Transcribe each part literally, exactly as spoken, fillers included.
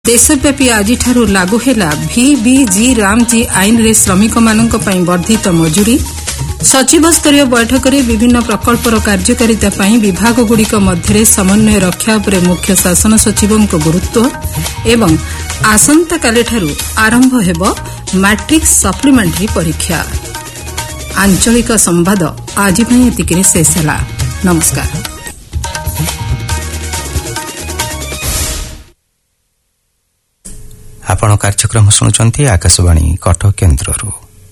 देशव्यापी आज लागू है भिबिजी रामजी आईन रे श्रमिक मानक पई वर्धित मजूरी। सचिव स्तरीय बैठक में विभिन्न प्रकल्पर कार्यकारिता विभागगुड़िक मध्य समन्वय रक्षा पर मुख्य शासन सचिवों गुरुत्व एवं आसंता काली ठारू आरंभ हेब मैट्रिक सप्लीमेंटारी परीक्षा। आंचलिक संवाद आज एतिके शेष है। नमस्कार। आपण कार्यक्रम शुणुचंती आकाशवाणी कटक केन्द्ररू।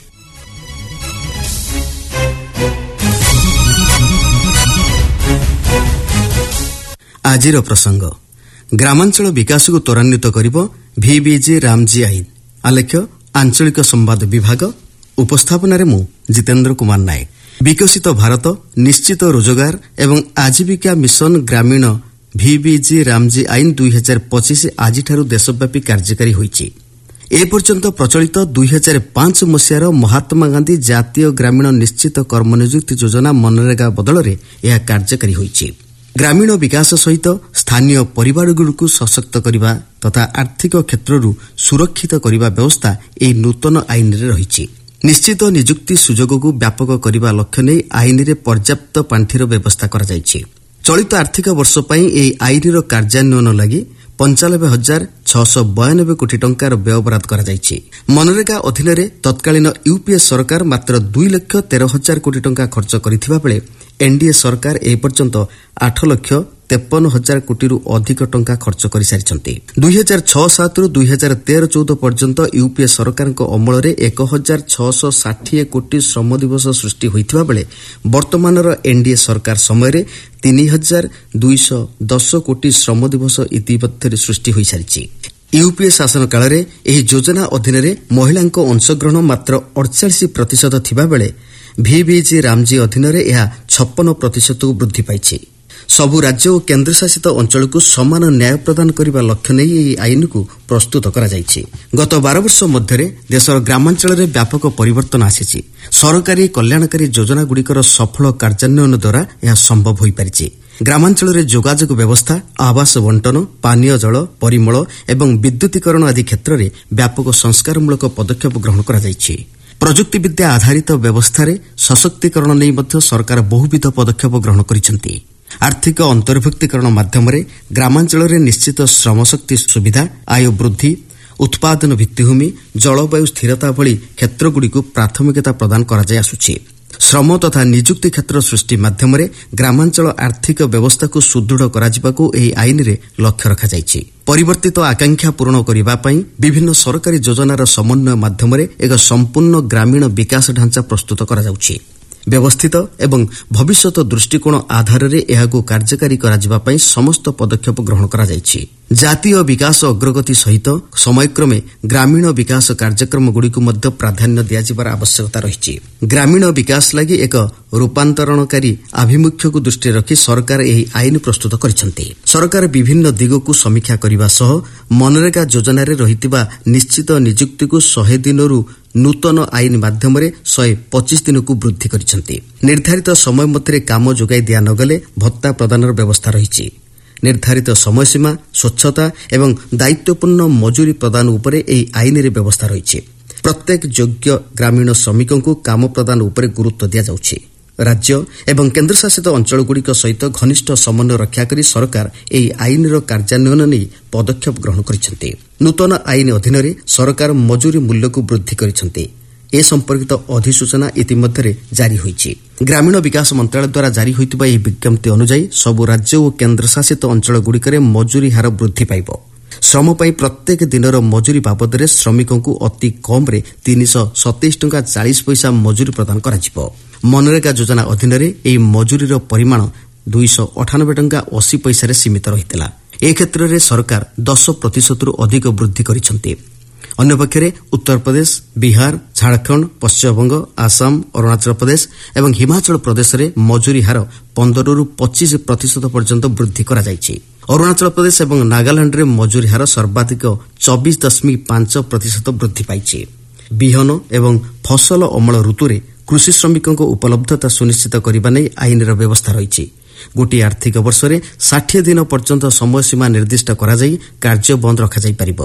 आजिर प्रसंग ग्रामांचल विकास को त्वरान्वित करिब भिबिजी रामजी आईन। आलेख्य आंचलिक संवाद विभाग। उपस्थापन मु जितेन्द्र कुमार नायक। विकसित भारत निश्चित रोजगार एवं आजीविका मिशन ग्रामीण भिबिजी रामजी आईन दुई हजार पचिश आज देशव्यापी कार्यकारी होईछि। ए पर्यंत प्रचलित दुई हजार पांच मसीहार महात्मा गांधी जातीय ग्रामीण निश्चित कर्मनियुक्ति योजना मनरेगा बदल में यह कार्यकारी होईछि। ग्रामीण विकास सहित स्थानीय परिवारगुड़िक सशक्त करने तथा आर्थिक क्षेत्ररू सुरक्षित करने व्यवस्था यह नूतन आईन रे रहिछि। निश्चित नियुक्ति सुजोग को व्यापक करने लक्ष्य नहीं आईन रे पर्याप्त पांठिर व्यवस्था करा जायछि। चलित आर्थिक वर्ष पई एही आईन कार्यान्वयन लगी पंचानबे हजार छःश बयानबे कोटी टंकार व्यय बराद करा जायछि। मनरेगा अधीन तत्कालीन यूपीए सरकार मात्र दुई लक्ष तेरह हजार कोटी टंका खर्च करथिबा बेले एनडीए सरकार ए पर्यंत आठ लक्ष तेपन हजार कोटी अधिक टंका खर्च कर सारी। दुई हजार छह सात रु दुई हजार तेरह चौदह पर्यंत यूपीए सरकार अमल में एक हजार छःश षाठी कोटी श्रम दिवस सृष्टि होता बेले वर्तमान एनडीए सरकार समय तीन हजार दुईश दस कोटी श्रम दिवस इतिमध्य सृष्टि हो सारी। यूपीए शासन काल में यह योजना अधीन महिला अंशग्रहण मात्र अड़चाश प्रतिशत थिबा बेले भिबिजी रामजी अधीन यह छप्पन प्रतिशत वृद्धि पाई। सबु राज्य और केन्द्रशासित अंचल को समान न्याय प्रदान करने लक्ष्य नहीं यह आईन को प्रस्तुत करा जायछि। गत बारह वर्ष मध्य देशर ग्रामांचल में व्यापक परिवर्तन आसी। सरकारी कल्याणकारी योजना गुड़िकर सफल कार्यान्वयन द्वारा यह संभव हो पारिछि। ग्रामांचल में जोगाजोग व्यवस्था, आवास बंटन, पानीय जल, परिमल एवं विद्युतीकरण आदि क्षेत्र में व्यापक संस्कारमूलक पदक्षेप ग्रहण करा जायछि। प्रजुक्तिविद्या आधारित व्यवस्था सशक्तिकरण नहीं मध्य सरकार बहुविध पदक्षेप ग्रहण करिसेंति। आर्थिक अंतर्भुक्तिकरण माध्यम ग्रामांचल में निश्चित श्रमशक्ति सुविधा, आय वृद्धि, उत्पादन भित्तिभूमि, जलवायु स्थिरता भली क्षेत्रगुड़िक प्राथमिकता प्रदान करा आसुछि। श्रम तथा नियुक्ति क्षेत्र सृष्टि माध्यम ग्रामांचल आर्थिक व्यवस्था को सुदृढ़ कराजिबाकू एही आईन रे लक्ष्य रखा जायछि। परिवर्तित आकांक्षा पूर्ण करबा पई विभिन्न सरकारी योजनार समन्वय माध्यम एक संपूर्ण ग्रामीण विकास ढांचा प्रस्तुत करा जाउछि। व्यवस्थित एवं भविष्यत दृष्टिकोण आधार रे एहाकू कार्यकारी कराजिबा पई समस्त पदक्षेप ग्रहण करा जायछि। जातीय विकास अग्रगति सहित समयक्रमे ग्रामीण विकास कार्यक्रम गुड़िक मध्य प्राधान्य दियाजिबार आवश्यकता रहिछि। ग्रामीण विकास लगी एक रूपांतरणकारी आभिमुख्य को दृष्टि रखी सरकार एही आईन प्रस्तुत करिसेंति। सरकार विभिन्न दिग को समीक्षा करिबा सह मनरेगा योजना रे रहितिबा निश्चित नियुक्ति को सौ दिन रु नूतन आईन माध्यम रे सौ पच्चीस दिन को वृद्धि करिसेंति। निर्धारित समय मध्य काम जोगाई दिया नगले भत्ता प्रदानर व्यवस्था रहिछि। निर्धारित समयसीमा, स्वच्छता एवं दायित्वपूर्ण मजूरी प्रदान उपरे एही आईन रे व्यवस्था रहिछि। प्रत्येक योग्य ग्रामीण श्रमिकों को काम प्रदान उपरे गुरुत्व दिया जाउछि। राज्य एवं केन्द्रशासित अंचल गुड़िक सहित घनिष्ठ समन्वय रक्षा करी सरकार एही आईन रो कार्यान्वयन नहीं पदक्षेप ग्रहण करिसेंति। नूतन आईन अधीन सरकार मजूरी मूल्य को वृद्धि करिसेंति। ए संपर्कित अधिसूचना इतिमध्य जारी होईछि। ग्रामीण विकास मंत्रालय द्वारा जारी होइतिबा एही विज्ञप्ति अनुसार सबु राज्य और केन्द्रशासित अंचल गुड़िकरे मजूरी हार वृद्धि पाइब। श्रम पाई प्रत्येक दिनर मजूरी बाबद श्रमिकों को अति कम रे तीन सौ सतैश टंका चालीस पैसा मजूरी प्रदान कराजिब। मनरेगा योजना अधीन एही मजूरीर परिमाण दुईश अठानबे टंका अशी पैसा सीमित रहितला। ए क्षेत्र में सरकार दस प्रतिशत रु अधिक वृद्धि करिसेंति। अन्य पक्षरे उत्तर प्रदेश, बिहार, झारखंड, पश्चिमबंग, आसाम, अरुणाचल प्रदेश एवं हिमाचल प्रदेश में मजूरी हार पंद्रह रु पच्चीस प्रतिशत पर्यंत वृद्धि करा जायछि। अरुणाचल प्रदेश एवं नागालैंड में मजूरी हार सर्वाधिक चौबीस दशमिक पांच प्रतिशत वृद्धि पाई। बिहन एवं फसल अमल ऋतु में कृषि श्रमिकों उपलब्धता सुनिश्चित करने नहीं आईन व्यवस्था रही। गोटे आर्थिक वर्ष में षाठी दिन पर्यंत समय सीमा निर्दिष्ट करा जाई कार्य बंद रखा जाई परिबो।